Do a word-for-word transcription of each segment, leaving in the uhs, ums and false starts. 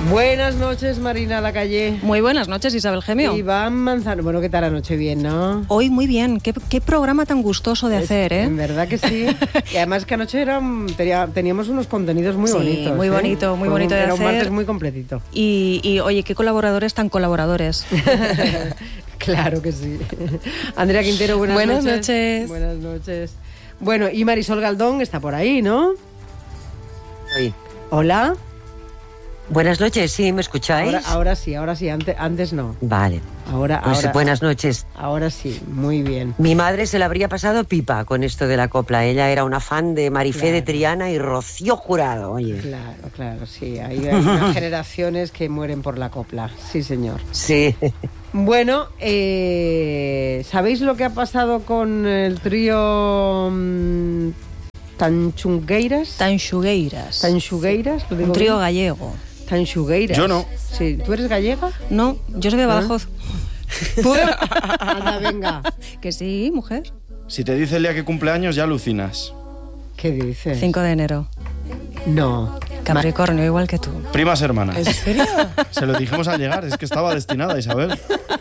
Buenas noches, Marina Lacalle. Muy buenas noches, Isabel Gemio. Iván Manzano. Bueno, ¿qué tal anoche? Bien, ¿no? Hoy muy bien. Qué, qué programa tan gustoso de es, hacer, ¿eh? En verdad que sí. Y además que anoche era, tenía, teníamos unos contenidos muy sí, bonitos. muy ¿eh? bonito, muy bonito de era hacer. Era un martes muy completito. Y, y, oye, qué colaboradores tan colaboradores. Claro que sí. Andrea Quintero, buenas, buenas noches. noches. Buenas noches. Bueno, y Marisol Galdón está por ahí, ¿no? Sí. Hola. Buenas noches, ¿sí? ¿Me escucháis? Ahora, ahora sí, ahora sí, antes, antes no. Vale. Ahora, pues ahora, buenas noches. Ahora sí, muy bien. Mi madre se la habría pasado pipa con esto de la copla. Ella era una fan de Marifé claro. de Triana y Rocío Jurado, oye. Claro, claro, sí. Hay, hay unas generaciones que mueren por la copla. Sí, señor. Sí. Bueno, eh, ¿sabéis lo que ha pasado con el trío mmm, Tanxugueiras? Tanxugueiras. Tanxugueiras. ¿Lo digo Un trío bien? Gallego. Tanxugueiras. Yo no. Sí. ¿Tú eres gallega? No, yo soy de Badajoz. Anda, venga. Que sí, mujer. Si te dice el día que cumpleaños, ya alucinas. ¿Qué dices? cinco de enero. No. Capricornio, igual que tú. Primas hermanas. ¿En serio? Se lo dijimos al llegar, es que estaba destinada, Isabel.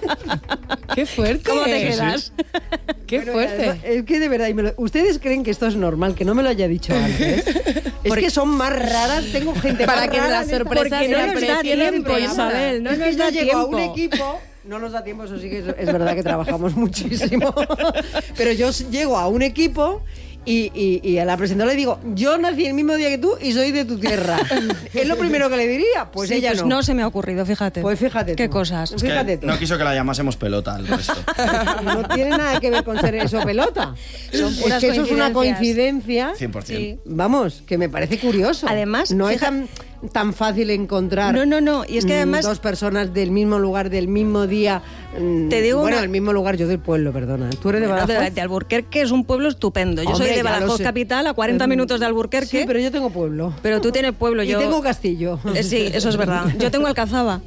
¡Qué fuerte! ¿Cómo te quedas? Sí. ¡Qué bueno, fuerte! Además, es que de verdad, y me lo, ¿ustedes creen que esto es normal? Que no me lo haya dicho antes. Es que son más raras, tengo gente Para más que rara la sorpresa porque se no nos da aprecie tiempo, Isabel, no es nos que da yo llego a tiempo. un equipo... No nos da tiempo, eso sí que es, es verdad que trabajamos muchísimo. Pero yo llego a un equipo... Y, y, y a la presentadora le digo, yo nací el mismo día que tú y soy de tu tierra. Es lo primero que le diría. Pues sí, ella pues no. no se me ha ocurrido, fíjate. Pues fíjate Qué tú. cosas. Es Fíjate que no quiso que la llamásemos pelota al resto. No tiene nada que ver con ser eso pelota. Son puras es que eso es una coincidencia. cien por ciento. Sí. Vamos, que me parece curioso. Además, no fija... es tan, tan fácil encontrar no, no, no. Y es que además... dos personas del mismo lugar, del mismo día. Te digo bueno, una... del mismo lugar, yo del pueblo, perdona. ¿Tú eres de bueno, Badajoz? De, de Alburquerque es un pueblo estupendo. Yo Hombre, soy de Badajoz capital, a cuarenta minutos de Alburquerque. Sí, pero yo tengo pueblo. Pero tú tienes pueblo. Y yo... tengo castillo. Eh, sí, eso es verdad. Yo tengo Alcazaba.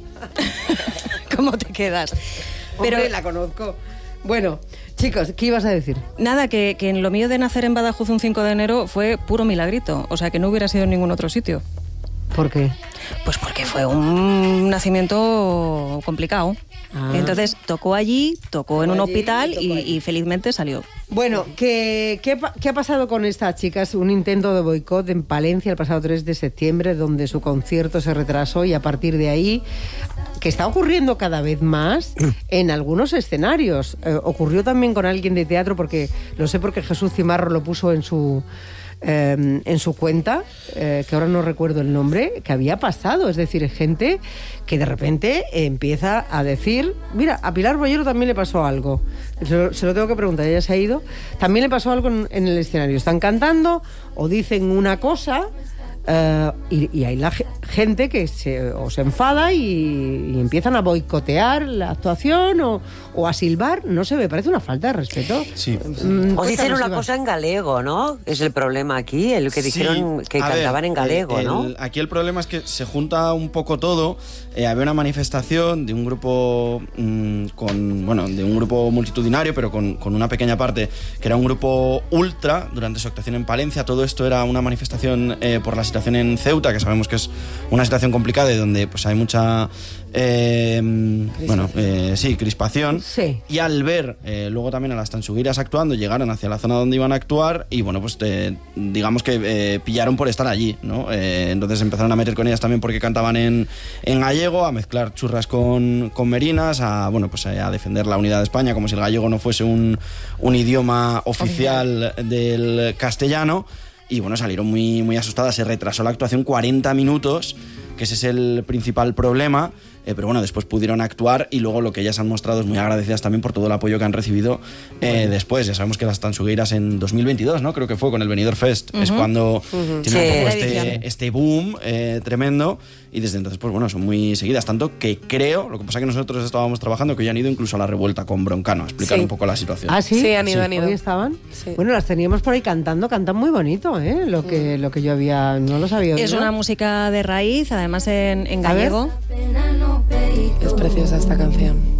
¿Cómo te quedas? Pero Hombre, la conozco. Bueno, chicos, ¿qué ibas a decir? Nada, que, que en lo mío de nacer en Badajoz un cinco de enero fue puro milagrito. O sea, que no hubiera sido en ningún otro sitio. ¿Por qué? Pues porque fue un nacimiento complicado. Ah. Entonces tocó allí, tocó, tocó en un allí, hospital y, y, y felizmente salió. Bueno, ¿qué, qué, ¿qué ha pasado con estas chicas? Un intento de boicot en Palencia el pasado tres de septiembre, donde su concierto se retrasó y a partir de ahí, que está ocurriendo cada vez más en algunos escenarios. Eh, ocurrió también con alguien de teatro, porque lo sé porque Jesús Cimarro lo puso en su... Eh, en su cuenta, eh, que ahora no recuerdo el nombre, que había pasado, es decir, gente que de repente empieza a decir, mira, a Pilar Bollero también le pasó algo, se lo, se lo tengo que preguntar, ella se ha ido, también le pasó algo en, en el escenario, están cantando o dicen una cosa uh, y, y hay la gente que se, o se enfada y, y empiezan a boicotear la actuación o, o a silbar, no se me parece una falta de respeto. Sí. Mm, o dicen una Iván. cosa en galego, ¿no? Es el problema aquí, el que dijeron sí, que cantaban ver, en galego, el, ¿no? Aquí el problema es que se junta un poco todo. Eh, había una manifestación de un grupo mmm, con, bueno, de un grupo multitudinario, pero con, con una pequeña parte que era un grupo ultra durante su actuación en Palencia. Todo esto era una manifestación eh, por la situación en Ceuta, que sabemos que es una situación complicada y donde pues hay mucha eh, bueno, eh, sí, crispación. Sí. Y al ver eh, luego también a las Tanxugueiras actuando, llegaron hacia la zona donde iban a actuar y bueno, pues eh, digamos que eh, pillaron por estar allí, ¿no? Eh, entonces empezaron a meter con ellas también porque cantaban en, en gallego, a mezclar churras con, con merinas, a bueno, pues a defender la unidad de España como si el gallego no fuese un, un idioma oficial, oficial del castellano. Y bueno, salieron muy, muy asustadas, se retrasó la actuación cuarenta minutos, que ese es el principal problema, eh, pero bueno, después pudieron actuar y luego lo que ellas han mostrado es muy agradecidas también por todo el apoyo que han recibido eh, bueno. después. Ya sabemos que las Tanxugueiras en dos mil veintidós, ¿no? Creo que fue con el Benidorm Fest, uh-huh. es cuando uh-huh. tiene sí, un poco este, este boom eh, tremendo y desde entonces, pues bueno, son muy seguidas, tanto que creo, lo que pasa es que nosotros estábamos trabajando, que ya han ido incluso a la revuelta con Broncano a explicar sí. un poco la situación. ¿Ah, sí? Sí, han ido, sí. han ido. ¿Hoy estaban? Sí. Bueno, las teníamos por ahí cantando, cantan muy bonito, ¿eh? Lo que, lo que yo había, no lo sabía. Es ¿no? una música de raíz, además en, en gallego. Es preciosa esta canción.